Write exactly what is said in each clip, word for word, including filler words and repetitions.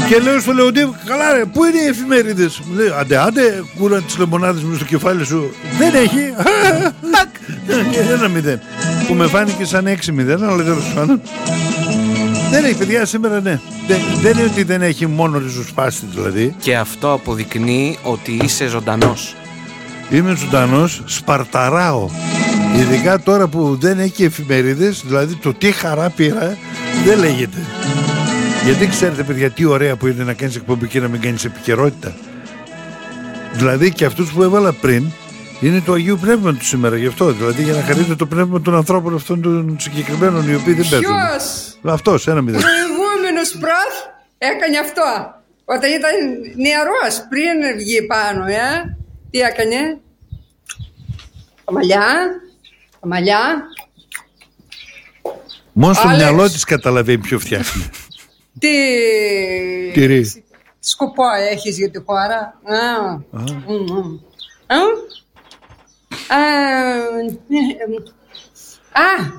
Και λέω στο Λεοντή, καλά ρε, πού είναι οι εφημερίδες? Μου λέει, άντε, άντε, κούρα τις λεμονάδες μου στο κεφάλι σου. Δεν έχει. Τακ. Ένα μηδέν. Που με φάνηκε σαν έξι μηδέν, αλλά τέλος πάντων. Δεν έχει, παιδιά, σήμερα ναι. Δεν, δεν είναι ότι δεν έχει, μόνο ριζοσπάστη δηλαδή. Και αυτό αποδεικνύει ότι είσαι ζωντανός. Είμαι ζωντανός, σπαρταράω. Ειδικά τώρα που δεν έχει εφημερίδες, δηλαδή το τι χαρά πήρα δεν λέγεται. Γιατί ξέρετε, παιδιά, τι ωραία που είναι να κάνεις εκπομπή και να μην κάνεις επικαιρότητα. Δηλαδή και αυτούς που έβαλα πριν είναι το Αγίου Πνεύμα του σήμερα, γι' αυτό. Δηλαδή για να χαρείτε το πνεύμα των ανθρώπων αυτών των συγκεκριμένων οι οποίοι δεν παίζουν. Ποιος? Αυτός, ένα μηδέν. Προηγούμενος προφ έκανε αυτό. Όταν ήταν νεαρός, πριν βγει πάνω, ε. Τι έκανε? Τα μαλλιά. Τα μαλλιά. Μόνο στο μυαλό της καταλαβαίνει ποιο φτιάχνει. Τι... Τυρί. Σκοπό έχεις για τη χώρα? Α. Α. Α.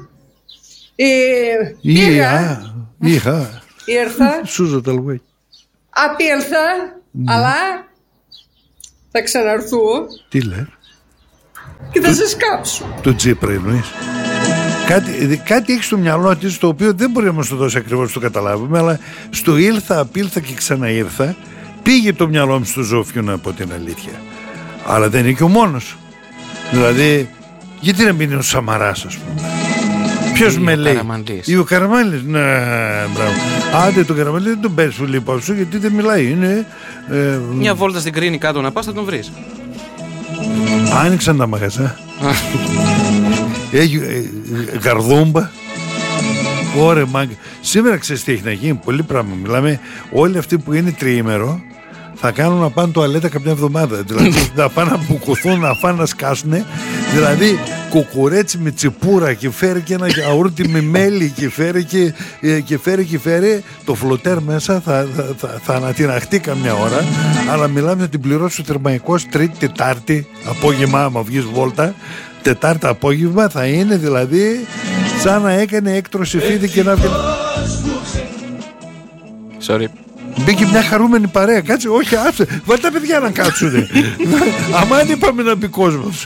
Πήγα. Είχα. Ήρθα. Σούζα ταλουέ. Απήλθα. Αλλά θα ξαναρθώ. Τι λέει? Και θα σε σκάψω. Το Τσίπρα εννοείς? Κάτι, κάτι έχει στο μυαλό της, το οποίο δεν μπορεί να μας το δώσει ακριβώς να το καταλάβουμε, αλλά στο ήλθα, απήλθα και ξαναήρθα πήγε το μυαλό μου στο Ζόφιο, να πω την αλήθεια. Αλλά δεν είναι και ο μόνος. Δηλαδή, γιατί να μην είναι ο Σαμαράς, ας πούμε? Ποιος με λέει? Καραμανλής. Ή ο Καραμανλής. Ναι, μπράβο. Άντε, τον Καραμανλή δεν τον παίρνεις πολύ υπόψη, γιατί δεν μιλάει. Είναι, ε, μια βόλτα στην Κρίνη κάτω να πας, θα τον βρεις. Άνοιξαν τα μαγαζά. Έχει ε, γαρδούμπα. Ωραία, μάγκα. Σήμερα ξέρεις τι έχει να γίνει? Πολύ πράγμα. Μιλάμε, όλοι αυτοί που είναι τριήμερο θα κάνουν να πάνε τουαλέτα καμιά εβδομάδα. Δηλαδή να πάνε να μπουκωθούν, να φάνε να σκάσουν. Δηλαδή κουκουρέτσι με τσιπούρα και φέρει και ένα γιαούρτι με μέλι και φέρει και, και φέρει και φέρει το φλωτέρ μέσα. Θα, θα, θα, θα ανατιναχτεί καμιά ώρα. Αλλά μιλάμε να την πληρώσει ο θερμαϊκός Τρίτη, Τετάρτη απόγευμα, άμα βγεις βόλτα. Τετάρτα απόγευμα θα είναι δηλαδή σαν να έκανε έκτρωση φίδι και να βγει. Sorry. Μπήκε μια χαρούμενη παρέα. Κάτσε, όχι, άφησε. Βάλτε τα παιδιά να κάτσουνε. Αμάν είπαμε να μπει κόσμος.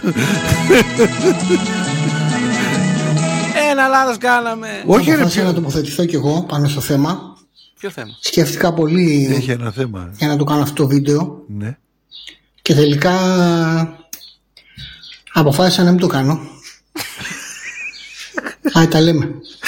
Ένα λάθος κάναμε. Όχι, ρε, να τοποθετηθώ κι εγώ πάνω στο θέμα. Ποιο θέμα? Σκέφτηκα πολύ. Έχει ένα θέμα για να το κάνω αυτό το βίντεο. Ναι. Και τελικά αποφάσισα να μην το κάνω. Α, τα λέμε.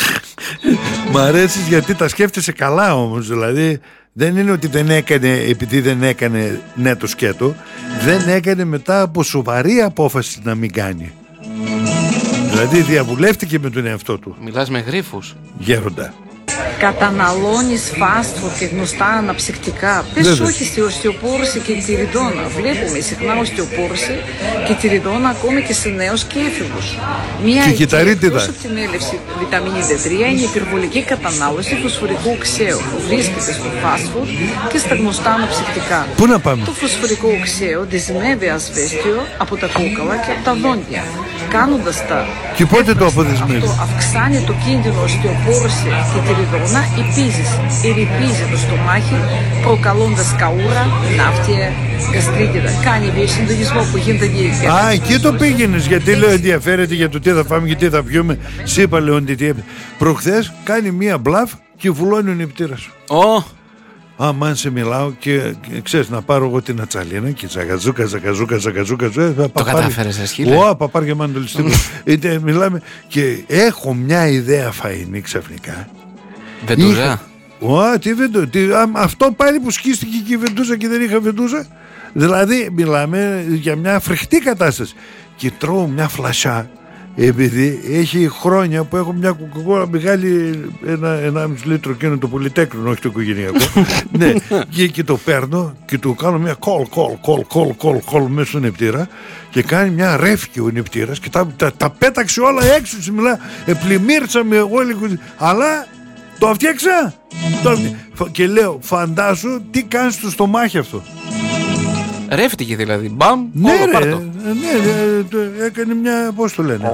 Μ' αρέσεις γιατί τα σκέφτεσαι καλά όμως. Δηλαδή δεν είναι ότι δεν έκανε επειδή δεν έκανε ναι το σκέτο. Δεν έκανε μετά από σοβαρή απόφαση να μην κάνει. Δηλαδή διαβουλεύτηκε με τον εαυτό του. Μιλάς με γρίφους. Γέροντα. Καταναλώνεις fast food και γνωστά αναψυκτικά. Πες όχι στη οστεοπόρωση και τη ριδόνα. Βλέπουμε συχνά οστεοπόρωση και τη ριδόνα ακόμη και σε νέους και έφηβους. Μία αιτία εκτός από την έλευση βιταμίνη ντι τρία είναι η υπερβολική κατανάλωση φωσφορικού οξέου που βρίσκεται στο fast food και στα γνωστά αναψυκτικά. Πού να πάμε? Το φωσφορικό οξέο δεσμεύει ασβέστιο από τα κούκαλα και από τα δόντια. Κάνοντας τα και πότε το αποδεσμεύει? Αυτό αυξάνει το κίνδυνο οστεοπόρωση και τη ριδόνα. Επίσης, ερυπίζει το στομάχι, προκαλώντας καούρα, ναύτια, γαστρίτιδα. Κάνει βιοσυντονισμό που γίνεται διεύθυνση. Α, εκεί το πήγαινες, γιατί λέω ενδιαφέρεται για το τι θα φάμε και τι θα πιούμε. Σ' είπα, Λεόντι, τι έπαιζε. Προχθές κάνει μία μπλαφ και βουλώνει ο νηπτήρας. Ω! Αμάν σε μιλάω και, και ξέρεις να πάρω εγώ την ατσαλίνα και τσακαζούκα, τσακαζούκα, τσακαζούκα. Το κατάφερες ρε σκύλε? Ω, παπάρια μαντολιστικό. Είτε μιλάμε και έχω μια ιδέα φαΐνη ξαφνικά. Βεντούζα. Ω, τι βεντούζα. Τι, α, αυτό πάλι που σκίστηκε και η βεντούζα και δεν είχα βεντούζα. Δηλαδή μιλάμε για μια φρικτή κατάσταση. Και τρώω μια φλασιά. Επειδή έχει χρόνια που έχω μια κουκουκόρα μεγάλη, ένα, ένα μισό λίτρο και είναι το πολυτέκνο, όχι το οικογενειακό. Ναι, και, και το παίρνω και του κάνω μια κολ, κολ, κολ, κολ, κολ, κολ μέσα στο νεπτήρα και κάνει μια ρεύκη ο νεπτήρας και τα, τα, τα πέταξε όλα έξω. Μιλά, επλημμύρισαμε όλοι, αλλά το φτιάξα. Το, και λέω, φαντάσου τι κάνει στο στομάχι αυτό. Ρεύτηκε δηλαδή, μπαμ, ναι, όλο ρε, πάρτο. Ναι, ναι, έκανε μια, πώς το λένε,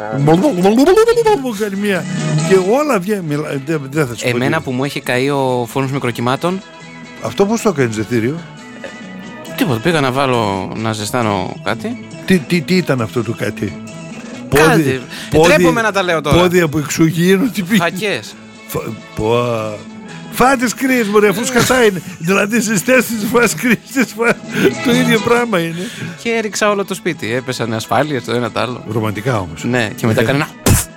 έκανε μια και όλα βγαίνει, δεν θα σου πω. Εμένα που μου έχει καεί ο φόνος μικροκυμάτων, Αυτό πώς το έκανες Ζεθύριο? Τίποτα, πήγα να βάλω να ζεστάνω κάτι. Τι, τι, τι ήταν αυτό το κάτι? Κάτι. Τρέπομαι να τα λέω τώρα. Πόδια από εξουγήινο, τι πήγε? Φακές. Φα, πω, φάτες κρύες μωρέ, αφού σκατά είναι. Δηλαδή στις τέσσερις φας κρύες, το ίδιο πράγμα είναι. Και έριξα όλο το σπίτι. Έπεσανε ασφάλειες το ένα το άλλο. Ρομαντικά όμως. Ναι, και μετά Ε. έκανε ένα.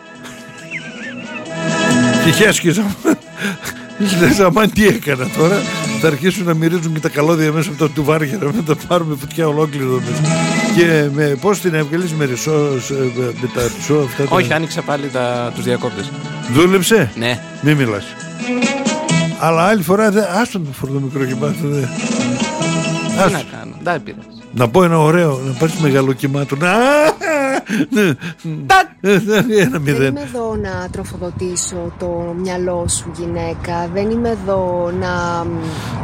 Και χέσκιζα. Λες αμάν τι έκανα τώρα. Θα αρχίσουν να μυρίζουν και τα καλώδια μέσα από τα τουβάρια να τα πάρουμε φωτιά ολόκληρο μέσα. Και με, πώς την έβγαλες με ρησό, με, με τα ρησό αυτά? Όχι, τα... άνοιξα πάλι τα, τους διακόπτες. Δούλεψε? Ναι. Μη μιλάς. Αλλά άλλη φορά δεν... Άστον το φορτό μικρό και μάθω δε. Τι να κάνω, δεν πειράζει. Να πω ένα ωραίο, να πάρεις μεγαλοκυμάτο. Ένα Δεν μηδέν. είμαι εδώ να τροφοδοτήσω το μυαλό σου, γυναίκα. Δεν είμαι εδώ να